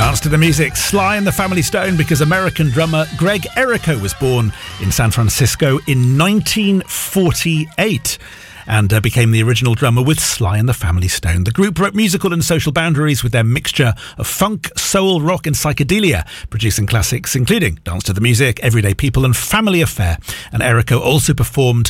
Dance to the music, Sly and the Family Stone, because American drummer Greg Errico was born in San Francisco in 1948 and became the original drummer with Sly and the Family Stone. The group broke musical and social boundaries with their mixture of funk, soul, rock and psychedelia, producing classics including Dance to the Music, Everyday People and Family Affair. And Errico also performed